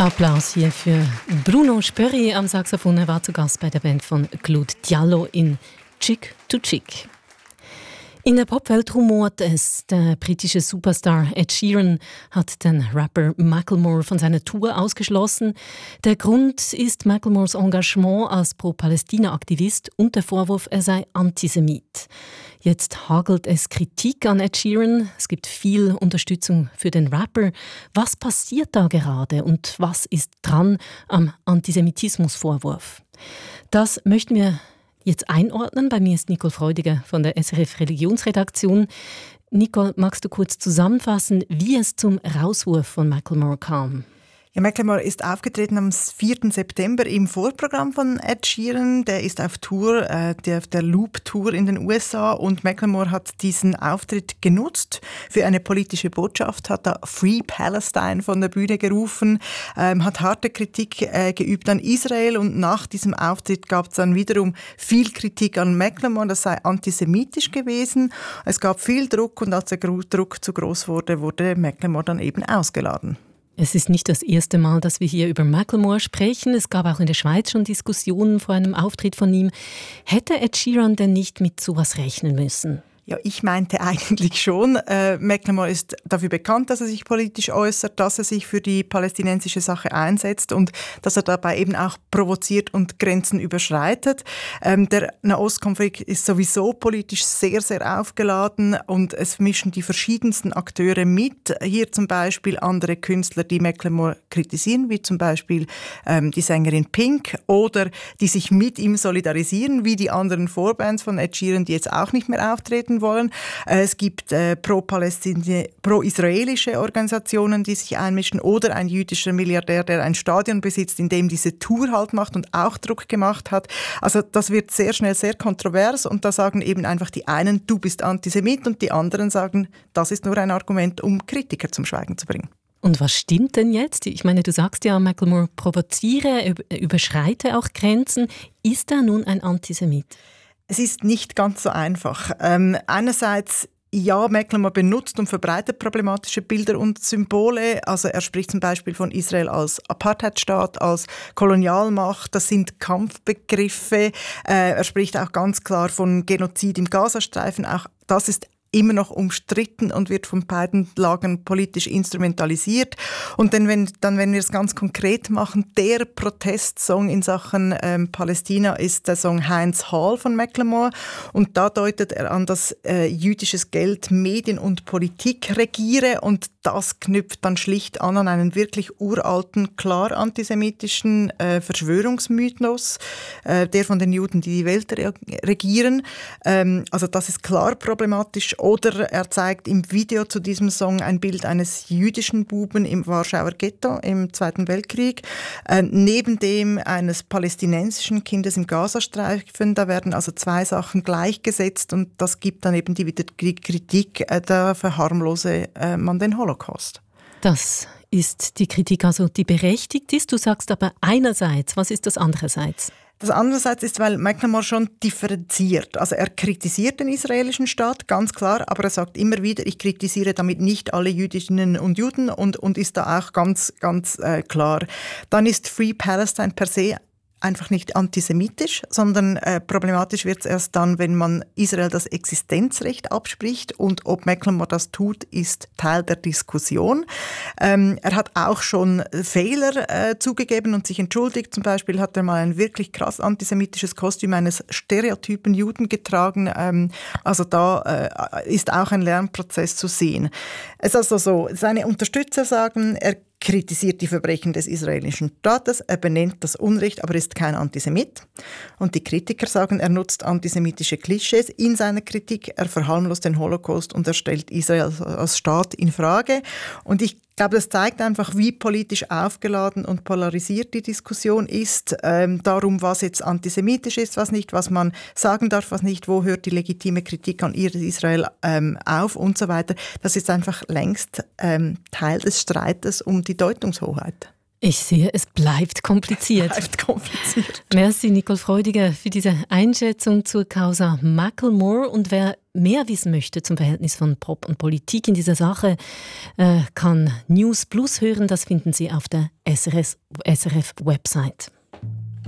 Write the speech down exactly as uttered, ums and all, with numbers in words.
Applaus hier für Bruno Spörri am Saxophon. Er war zu Gast bei der Band von Claude Diallo in Chick to Chick. In der Popwelt rumort es. Der britische Superstar Ed Sheeran hat den Rapper Macklemore von seiner Tour ausgeschlossen. Der Grund ist Macklemores Engagement als Pro-Palästina-Aktivist und der Vorwurf, er sei Antisemit. Jetzt hagelt es Kritik an Ed Sheeran. Es gibt viel Unterstützung für den Rapper. Was passiert da gerade und was ist dran am Antisemitismusvorwurf? Das möchten wir jetzt einordnen. Bei mir ist Nicole Freudiger von der S R F Religionsredaktion. Nicole, magst du kurz zusammenfassen, wie es zum Rauswurf von Macklemore kam? Ja, Macklemore ist aufgetreten am vierten September im Vorprogramm von Ed Sheeran. Der ist auf Tour, äh, der, der Loop-Tour in den U S A, und Macklemore hat diesen Auftritt genutzt für eine politische Botschaft, hat da Free Palestine von der Bühne gerufen, ähm, hat harte Kritik äh, geübt an Israel, und nach diesem Auftritt gab es dann wiederum viel Kritik an Macklemore, das sei antisemitisch gewesen. Es gab viel Druck, und als der Druck zu groß wurde, wurde Macklemore dann eben ausgeladen. Es ist nicht das erste Mal, dass wir hier über Macklemore sprechen. Es gab auch in der Schweiz schon Diskussionen vor einem Auftritt von ihm. Hätte Ed Sheeran denn nicht mit sowas rechnen müssen? Ja, ich meinte eigentlich schon. Äh, Macklemore ist dafür bekannt, dass er sich politisch äußert, dass er sich für die palästinensische Sache einsetzt und dass er dabei eben auch provoziert und Grenzen überschreitet. Ähm, der Nahostkonflikt ist sowieso politisch sehr, sehr aufgeladen, und es mischen die verschiedensten Akteure mit. Hier zum Beispiel andere Künstler, die Macklemore kritisieren, wie zum Beispiel ähm, die Sängerin Pink, oder die sich mit ihm solidarisieren, wie die anderen Vorbands von Ed Sheeran, die jetzt auch nicht mehr auftreten wollen. Es gibt äh, pro-Palästin- pro-israelische Organisationen, die sich einmischen, oder ein jüdischer Milliardär, der ein Stadion besitzt, in dem diese Tour halt macht und auch Druck gemacht hat. Also das wird sehr schnell sehr kontrovers, und da sagen eben einfach die einen, du bist Antisemit, und die anderen sagen, das ist nur ein Argument, um Kritiker zum Schweigen zu bringen. Und was stimmt denn jetzt? Ich meine, du sagst ja, Macklemore provoziere, überschreite auch Grenzen. Ist er nun ein Antisemit? Es ist nicht ganz so einfach. Ähm, einerseits, ja, Macklemore benutzt und verbreitet problematische Bilder und Symbole. Also er spricht zum Beispiel von Israel als Apartheidstaat, als Kolonialmacht. Das sind Kampfbegriffe. Äh, er spricht auch ganz klar von Genozid im Gazastreifen. Auch das ist immer noch umstritten und wird von beiden Lagern politisch instrumentalisiert. Und dann, wenn, dann, wenn wir es ganz konkret machen, der Protestsong in Sachen ähm, Palästina ist der Song Heinz Hall von Macklemore. Und da deutet er an, dass äh, jüdisches Geld Medien und Politik regiere. Und das knüpft dann schlicht an an einen wirklich uralten, klar antisemitischen äh, Verschwörungsmythos, äh, der von den Juden, die die Welt re- regieren. Ähm, also das ist klar problematisch. Oder er zeigt im Video zu diesem Song ein Bild eines jüdischen Buben im Warschauer Ghetto im Zweiten Weltkrieg, äh, neben dem eines palästinensischen Kindes im Gazastreifen. Da werden also zwei Sachen gleichgesetzt, und das gibt dann eben die Kritik, äh, da verharmlose äh, man den Holocaust. Das ist die Kritik, also die berechtigt ist. Du sagst aber einerseits, was ist das andererseits? Das andererseits ist, weil Macklemore schon differenziert. Also er kritisiert den israelischen Staat, ganz klar, aber er sagt immer wieder, ich kritisiere damit nicht alle Jüdinnen und Juden, und, und ist da auch ganz, ganz äh, klar. Dann ist Free Palestine per se einfach nicht antisemitisch, sondern äh, problematisch wird es erst dann, wenn man Israel das Existenzrecht abspricht, und ob Macklemore das tut, ist Teil der Diskussion. Ähm, er hat auch schon Fehler äh, zugegeben und sich entschuldigt. Zum Beispiel hat er mal ein wirklich krass antisemitisches Kostüm eines stereotypen Juden getragen. Ähm, also da äh, ist auch ein Lernprozess zu sehen. Es ist also so, seine Unterstützer sagen, er kritisiert die Verbrechen des israelischen Staates, er benennt das Unrecht, aber ist kein Antisemit. Und die Kritiker sagen, er nutzt antisemitische Klischees in seiner Kritik, er verharmlost den Holocaust und er stellt Israel als Staat in Frage. Und ich Ich glaube, das zeigt einfach, wie politisch aufgeladen und polarisiert die Diskussion ist. Ähm, darum, was jetzt antisemitisch ist, was nicht, was man sagen darf, was nicht, wo hört die legitime Kritik an Israel ähm, auf und so weiter. Das ist einfach längst ähm, Teil des Streites um die Deutungshoheit. Ich sehe, es bleibt kompliziert. Bleibt kompliziert. Merci, Nicole Freudiger, für diese Einschätzung zur Causa Macklemore. Und wer mehr wissen möchte zum Verhältnis von Pop und Politik in dieser Sache, äh, kann News Plus hören. Das finden Sie auf der S R F-Website.